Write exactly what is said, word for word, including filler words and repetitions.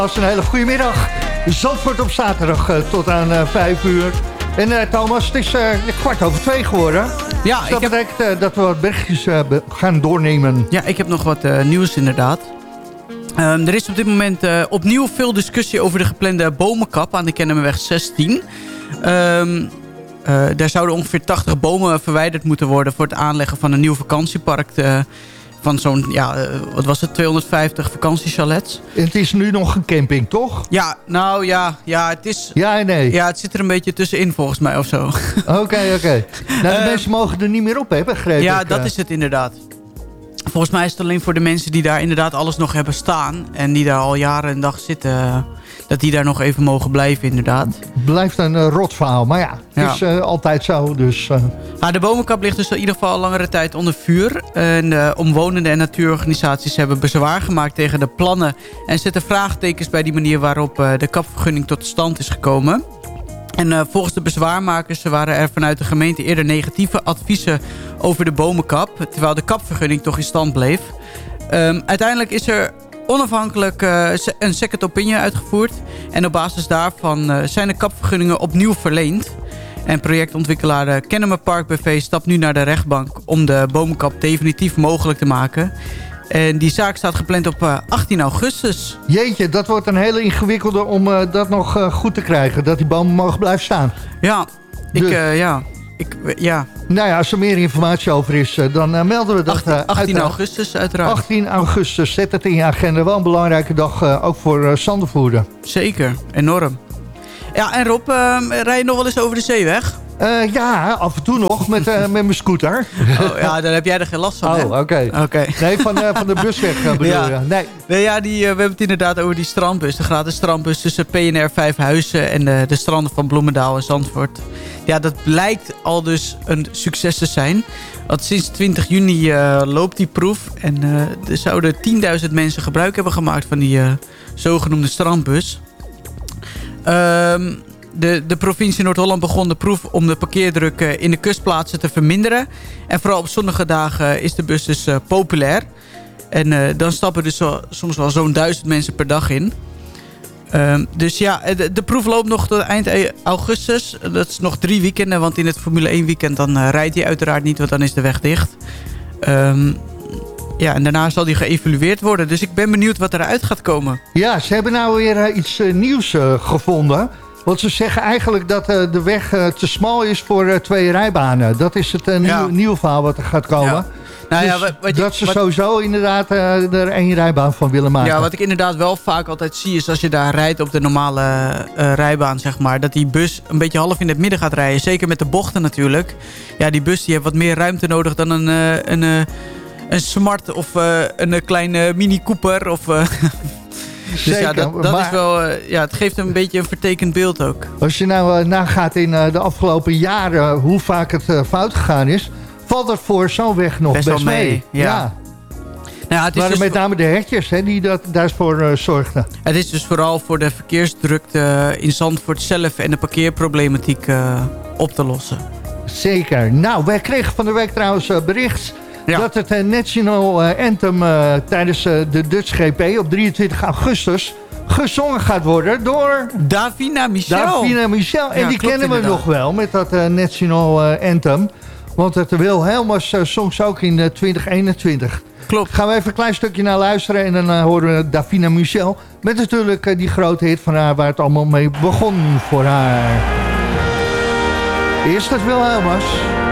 Als een hele goede middag. Zandvoort op zaterdag uh, tot aan uh, vijf uur. En uh, Thomas, het is uh, kwart over twee geworden. Ja, dus dat ik betekent heb... uh, dat we wat berichtjes uh, gaan doornemen. Ja, ik heb nog wat uh, nieuws inderdaad. Um, er is op dit moment uh, opnieuw veel discussie over de geplande bomenkap aan de Kennemerweg zestien. Um, uh, daar zouden ongeveer tachtig bomen verwijderd moeten worden voor het aanleggen van een nieuw vakantiepark. Uh, van zo'n, ja, uh, wat was het, tweehonderdvijftig vakantiechalets. En het is nu nog een camping, toch? Ja, nou ja, ja, het is... Ja en nee? Ja, het zit er een beetje tussenin volgens mij of zo. Oké, oké. Okay. Nou, de uh, mensen mogen er niet meer op, hè, begrepen. Ja, dat is het inderdaad. Volgens mij is het alleen voor de mensen die daar inderdaad alles nog hebben staan. En die daar al jaren en dag zitten. Dat die daar nog even mogen blijven inderdaad. Blijft een uh, rot verhaal. Maar ja, het ja. is uh, altijd zo. Dus, uh... ah, de bomenkap ligt dus in ieder geval al langere tijd onder vuur. En de omwonenden en natuurorganisaties hebben bezwaar gemaakt tegen de plannen. En zetten vraagtekens bij die manier waarop uh, de kapvergunning tot stand is gekomen. En uh, volgens de bezwaarmakers waren er vanuit de gemeente eerder negatieve adviezen over de bomenkap. Terwijl de kapvergunning toch in stand bleef. Um, uiteindelijk is er onafhankelijk uh, een second opinion uitgevoerd. En op basis daarvan uh, zijn de kapvergunningen opnieuw verleend. En projectontwikkelaar uh, Kennemer Park B V stapt nu naar de rechtbank om de bomenkap definitief mogelijk te maken. En die zaak staat gepland op uh, achttien augustus. Jeetje, dat wordt een hele ingewikkelde om uh, dat nog uh, goed te krijgen. Dat die bomen mogen blijven staan. Ja, ik, dus. uh, ja, ik, ja. Nou ja, als er meer informatie over is, uh, dan uh, melden we dat. achttien, uh, achttien augustus uiteraard. achttien augustus, zet het in je agenda. Wel een belangrijke dag, uh, ook voor uh, Sandervoerder. Zeker, enorm. Ja, en Rob, uh, rij je nog wel eens over de zeeweg? Uh, ja, af en toe nog met, uh, met mijn scooter. Oh, ja, daar heb jij er geen last van, Oh, hè? oké. Okay. Okay. Nee, van, uh, van de busweg uh, bedoel ja. je? Nee. Nee, ja, die, uh, we hebben het inderdaad over die strandbus. De gratis strandbus tussen P N R Vijfhuizen en uh, de stranden van Bloemendaal en Zandvoort. Ja, dat blijkt al dus een succes te zijn. Want sinds twintig juni uh, loopt die proef. En uh, er zouden tienduizend mensen gebruik hebben gemaakt van die uh, zogenoemde strandbus. Ehm... Um, De, de provincie Noord-Holland begon de proef om de parkeerdruk uh, in de kustplaatsen te verminderen. En vooral op zonnige dagen is de bus dus uh, populair. En uh, dan stappen dus zo, soms wel zo'n duizend mensen per dag in. Um, dus ja, de, de proef loopt nog tot eind augustus. Dat is nog drie weekenden, want in het Formule één weekend dan uh, rijdt hij uiteraard niet, want dan is de weg dicht. Um, ja, en daarna zal die geëvalueerd worden. Dus ik ben benieuwd wat eruit gaat komen. Ja, ze hebben nou weer uh, iets uh, nieuws uh, gevonden. Want ze zeggen eigenlijk dat uh, de weg uh, te smal is voor uh, twee rijbanen. Dat is het uh, nieuw, ja. nieuw verhaal wat er gaat komen. Ja. Nou dus ja, wat, wat je, dat ze wat, sowieso inderdaad uh, er één rijbaan van willen maken. Ja, wat ik inderdaad wel vaak altijd zie is als je daar rijdt op de normale uh, rijbaan, zeg maar, dat die bus een beetje half in het midden gaat rijden. Zeker met de bochten natuurlijk. Ja, die bus die heeft wat meer ruimte nodig dan een, uh, een, uh, een Smart of uh, een uh, kleine Mini Cooper of... Uh, Dus Zeker, ja, dat, dat is wel, uh, ja, het geeft een beetje een vertekend beeld ook. Als je nou uh, nagaat in uh, de afgelopen jaren hoe vaak het uh, fout gegaan is, valt het voor zo'n weg nog best, best mee. mee. Ja. ja. Nou ja, het is waren dus met name de hertjes hè, die dat, daarvoor uh, zorgden. Het is dus vooral voor de verkeersdrukte in Zandvoort zelf en de parkeerproblematiek uh, op te lossen. Zeker. Nou, wij kregen van de week trouwens uh, bericht... Ja. Dat het uh, National uh, Anthem uh, tijdens uh, de Dutch G P op drieëntwintig augustus gezongen gaat worden door... Davina Michel. Davina Michel. En ja, die kennen we inderdaad nog wel met dat uh, National uh, Anthem. Want het Wilhelmus uh, zong ze ook in uh, twintig eenentwintig. Klopt. Gaan we even een klein stukje naar luisteren en dan uh, horen we Davina Michel. Met natuurlijk uh, die grote hit van haar waar het allemaal mee begon voor haar. Eerst het Wilhelmus.